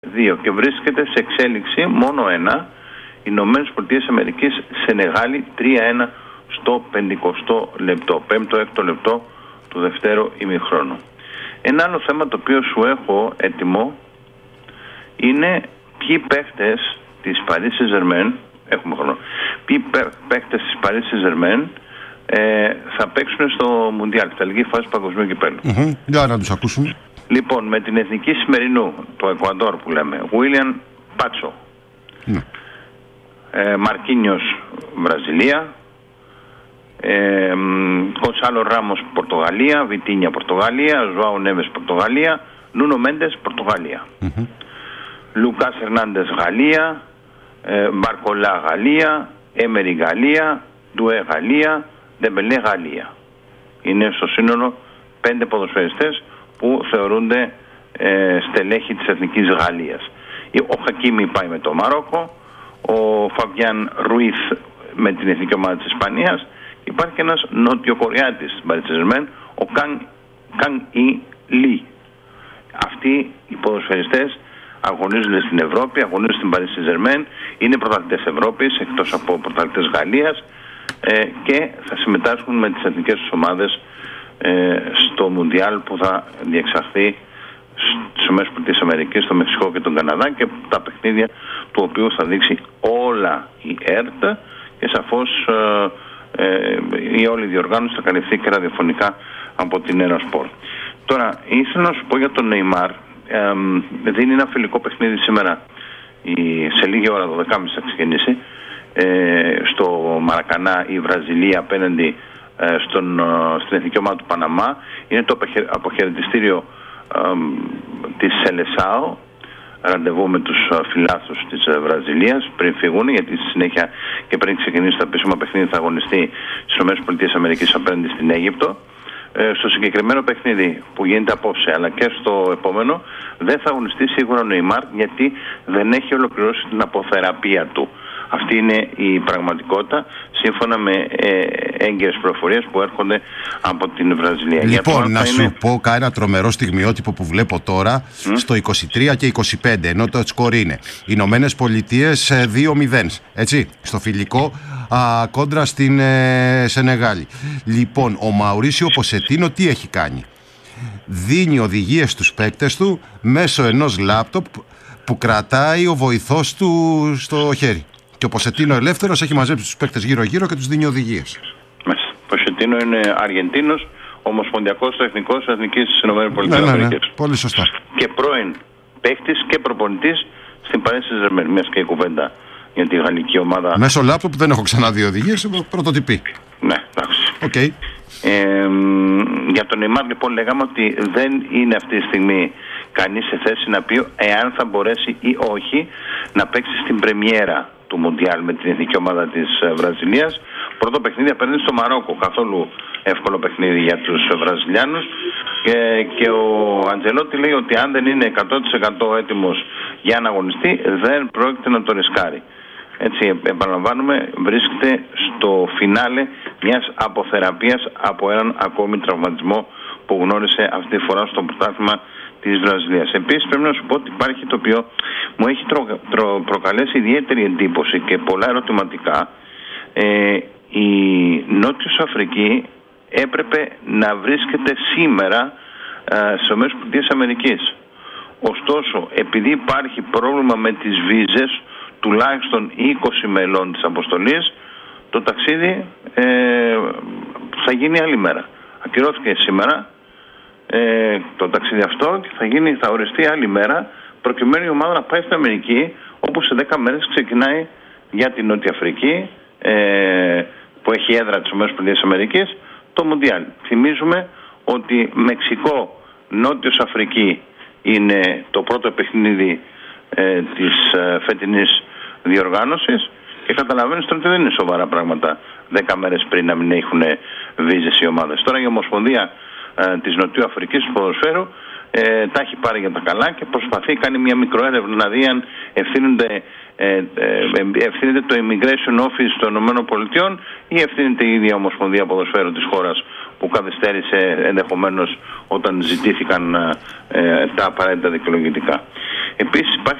2 και βρίσκεται σε εξέλιξη μόνο ένα, Ηνωμένες Πολιτείες Αμερικής Σενεγάλη 3-1 στο 50ο λεπτό, 5ο-6ο λεπτό του δευτέρου ημιχρόνου. Ένα άλλο θέμα το οποίο σου έχω έτοιμο είναι ποιοι παίχτες της Paris Saint-Germain, έχουμε χρόνο, ποιοι παίχτες της Paris Saint-Germain θα παίξουν στο Μουντιάλ, στη τελική φάση του παγκοσμίου κυπέλλου. Για να τους ακούσουμε. Λοιπόν, με την εθνική σημερινού, το Εκουαδόρ που λέμε, William Πάτσο, Μαρκίνιος Βραζιλία, Γκονσάλο Ράμος Πορτογαλία, Βιτίνια Πορτογαλία, Ζωάου Νέβες Πορτογαλία, Νούνο Μέντες Πορτογαλία, Λουκάς Ερνάντες Γαλλία, Μπαρκολά Γαλλία, Έμερι Γαλλία, Ντουέ Γαλλία, Ντεμπελέ Γαλλία. Είναι στο σύνολο 5 ποδοσφαιριστές που θεωρούνται στελέχη της Εθνικής Γαλλίας. Ο Χακίμι πάει με το Μαρόκο, ο Φαβιάν Ρουίθ με την εθνική ομάδα της Ισπανίας. Υπάρχει και ένας Νοτιοκορεάτης της Paris Saint-Germain, ο Καν Ι Λι. Αυτοί οι ποδοσφαιριστές αγωνίζονται στην Ευρώπη, αγωνίζονται στην Paris Saint-Germain, είναι πρωταθλητές Ευρώπης εκτός από πρωταθλητές Γαλλίας και θα συμμετάσχουν με τις εθνικές τους ομάδες στο Μουντιάλ που θα διεξαχθεί στις ΗΠΑ, στο Μεξικό και τον Καναδά, και τα παιχνίδια του οποίου θα δείξει όλα η ΕΡΤ και σαφώς η όλη διοργάνωση θα καλυφθεί και ραδιοφωνικά από την Eurosport. Τώρα, ήθελα να σου πω για τον Νεϊμάρ. Δίνει ένα φιλικό παιχνίδι σήμερα, σε λίγη ώρα, 12.30 θα ξεκινήσει, στο Μαρακανά η Βραζιλία απέναντι στην εθνική ομάδα του Παναμά. Είναι το αποχαιρετιστήριο της Σελεσάο, ραντεβού με τους φιλάθλους της Βραζιλίας πριν φύγουν, γιατί στη συνέχεια και πριν ξεκινήσει το επίσημα παιχνίδι θα αγωνιστεί στις ΗΠΑ απέναντι στην Αίγυπτο. Στο συγκεκριμένο παιχνίδι που γίνεται απόψε αλλά και στο επόμενο δεν θα αγωνιστεί σίγουρα ο Νεϊμάρ, γιατί δεν έχει ολοκληρώσει την αποθεραπεία του. Αυτή είναι η πραγματικότητα, σύμφωνα με έγκαιρες πληροφορίες που έρχονται από την Βραζιλία. Λοιπόν, να σου πω κάνα τρομερό στιγμιότυπο που βλέπω τώρα στο 23 και 25, ενώ το σκορ είναι Ηνωμένες Πολιτείες 2-0, έτσι, στο φιλικό κόντρα στην Σενεγάλη. Λοιπόν, ο Μαουρίσιο Ποσετίνο τι έχει κάνει? Δίνει οδηγίες στους παίκτες του μέσω ενός λάπτοπ που κρατάει ο βοηθός του στο χέρι. Και ο Ποσετίνο ελεύθερος έχει μαζέψει τους παίκτες γύρω-γύρω και τους δίνει οδηγίες. Ο Ποσετίνο είναι Αργεντίνος, ομοσπονδιακός τεχνικός Εθνικής ΗΠΑ. Ναι, πολύ σωστά. Και πρώην παίκτης και προπονητής στην Paris Saint-Germain. Μιας και η κουβέντα για τη γαλλική ομάδα. Μέσω λάπτοπ δεν έχω ξαναδεί οδηγίες, πρωτοτυπή. Ναι, εντάξει. Okay. Για τον Νεϊμάρ λοιπόν λέγαμε ότι δεν είναι αυτή τη στιγμή κανείς σε θέση να πει εάν θα μπορέσει ή όχι να παίξει στην πρεμιέρα του Μουντιάλ με την εθνική ομάδα της Βραζιλίας. Πρώτο παιχνίδι απέναντι στο Μαρόκο, καθόλου εύκολο παιχνίδι για τους Βραζιλιάνους, και ο Αντζελότη λέει ότι αν δεν είναι 100% έτοιμος για να αγωνιστεί δεν πρόκειται να το ρισκάρει. Έτσι, επαναλαμβάνουμε, βρίσκεται στο φινάλε μιας αποθεραπείας από έναν ακόμη τραυματισμό που γνώρισε αυτή τη φορά στο πρωτάθλημα της Βραζιλίας. Επίσης πρέπει να σου πω ότι υπάρχει το οποίο μου έχει προκαλέσει ιδιαίτερη εντύπωση και πολλά ερωτηματικά. Η Νότιος Αφρική έπρεπε να βρίσκεται σήμερα στις ΗΠΑ. Ωστόσο, επειδή υπάρχει πρόβλημα με τις βίζες τουλάχιστον 20 μελών της αποστολής, το ταξίδι θα γίνει άλλη μέρα. Ακυρώθηκε σήμερα το ταξίδι αυτό και θα οριστεί άλλη μέρα, προκειμένου η ομάδα να πάει στην Αμερική, όπου σε 10 μέρες ξεκινάει για την Νότια Αφρική, που έχει έδρα της ΗΠΑ, το Μουντιάλ. Θυμίζουμε ότι Μεξικό, Νότιος Αφρική είναι το πρώτο παιχνίδι της φετινής διοργάνωσης, και καταλαβαίνεις ότι δεν είναι σοβαρά πράγματα 10 μέρες πριν να μην έχουν βίζες οι ομάδες. Τώρα η Ομοσπονδία της Νοτιού Αφρικής του ποδοσφαίρου τα έχει πάρει για τα καλά και προσπαθεί, κάνει μια μικροέρευνα να δει αν ευθύνεται το Immigration Office των ΗΠΑ ή ευθύνεται η ίδια Ομοσπονδία Ποδοσφαίρου της χώρας, που καθυστέρησε ενδεχομένως όταν ζητήθηκαν τα απαραίτητα δικαιολογητικά. Επίσης υπάρχει